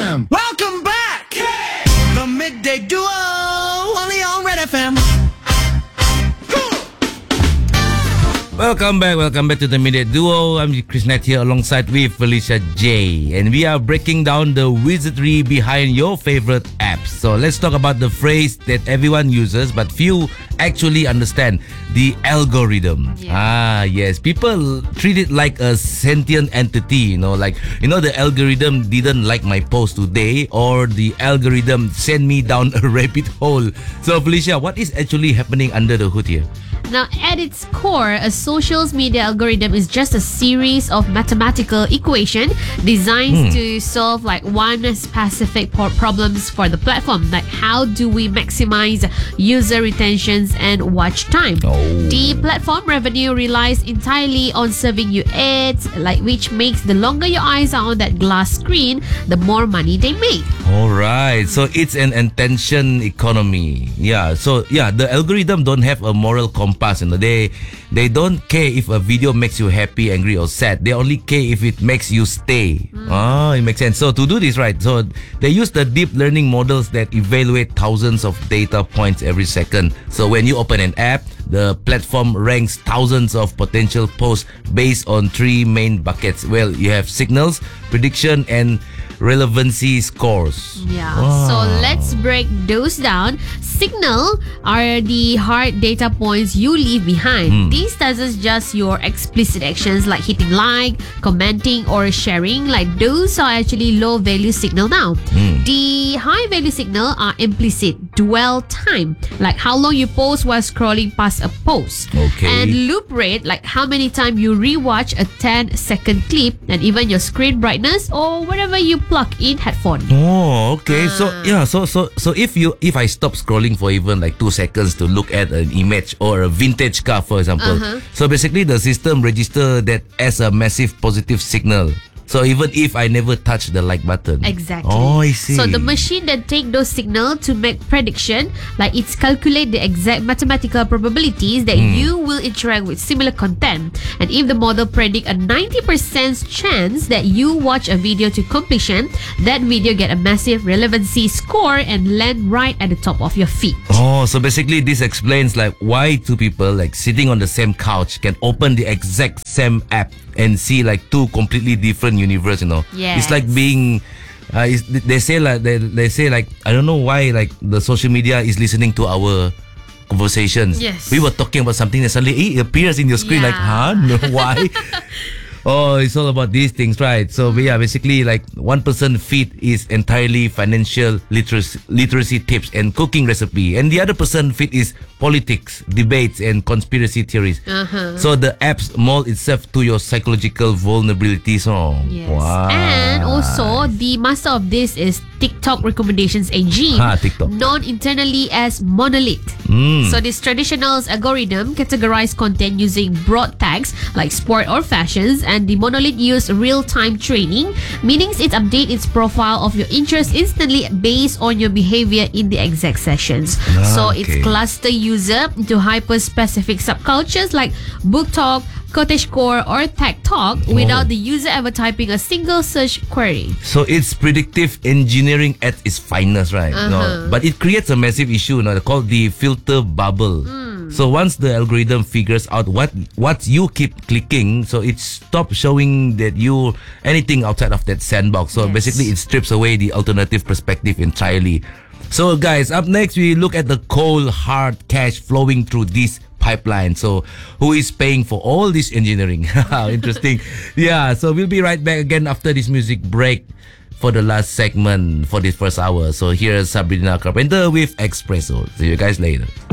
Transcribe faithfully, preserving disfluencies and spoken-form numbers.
F M. Welcome back. Yeah. The Midday Duo, only on Red F M. Welcome back, welcome back to the Midday Duo. I'm Chris Nat here alongside with Felicia J. And we are breaking down the wizardry behind your favorite apps. So let's talk about the phrase that everyone uses but few actually understand, the algorithm. Yeah. Ah, yes. People treat it like a sentient entity, you know, like, you know, the algorithm didn't like my post today, or the algorithm sent me down a rabbit hole. So Felicia, what is actually happening under the hood here? Now, at its core, a social media algorithm is just a series of mathematical equation designed Hmm. to solve like one specific por- problems for the platform. Like, how do we maximize user retentions and watch time? Oh. The platform revenue relies entirely on serving you ads, like which makes the longer your eyes are on that glass screen, the more money they make. All right, so it's an attention economy. Yeah, so yeah, the algorithm don't have a moral compass. You know, they they don't care if a video makes you happy, angry, or sad. They only care if it makes you stay. Mm. Oh, it makes sense. So to do this right, so they use the deep learning models that evaluate thousands of data points every second. So when you open an app, the platform ranks thousands of potential posts based on three main buckets. Well, you have signals, prediction, and relevancy scores. Yeah. Wow. So let's break those down. Signal are the hard data points you leave behind. Hmm. These doesn't just your explicit actions like hitting like, commenting, or sharing. Like, those are actually low value signal now. Hmm. The high value signal are implicit, dwell time, like how long you post while scrolling past a post. Okay. And loop rate, like how many times you rewatch a ten second clip, and even your screen brightness or whatever you plug in headphone. Oh, okay. So Ah. yeah, so so so if you if I stop scrolling for even like two seconds to look at an image or a vintage car, for example, Uh-huh. so basically the system register that as a massive positive signal. So even if I never touch the like button. Exactly. Oh, I see. So the machine that take those signal to make prediction, like it's calculate the exact mathematical probabilities that Hmm. you will interact with similar content. And if the model predict a ninety percent chance that you watch a video to completion, that video get a massive relevancy score and land right at the top of your feed. Oh, so basically this explains like why two people like sitting on the same couch can open the exact same app and see like two completely different universe, you know. Yes. It's like being uh, it's, they say like they, they say like I don't know why like the social media is listening to our conversations. Yes. We were talking about something that suddenly it appears in your screen like, huh? Yeah. No, why? Oh, it's all about these things, right? So yeah, basically like one person feed is entirely financial literacy, literacy tips and cooking recipe, and the other person feed is politics, debates, and conspiracy theories. Uh-huh. So the apps mold itself to your psychological vulnerabilities. Oh, Yes. wow. And also, the master of this is TikTok recommendations engine, Ha, TikTok. known internally as Monolith. Mm. So this traditional algorithm categorize content using broad tags like sport or fashions, and the Monolith use real-time training, meaning it updates its profile of your interest instantly based on your behavior in the exact sessions. So Okay. it's cluster user into hyper-specific subcultures like book talk, cottagecore, or tech talk without the user ever typing a single search query. So it's predictive engineering at its finest, right? No, Uh-huh. but it creates a massive issue, no, called the filter bubble. So once the algorithm figures out what what you keep clicking, so it stops showing that you anything outside of that sandbox. So Yes. basically, it strips away the alternative perspective entirely. So guys, up next we look at the cold hard cash flowing through this pipeline. So who is paying for all this engineering? Interesting. Yeah, so we'll be right back again after this music break for the last segment for this first hour. So here's Sabrina Carpenter with Espresso. See you guys later.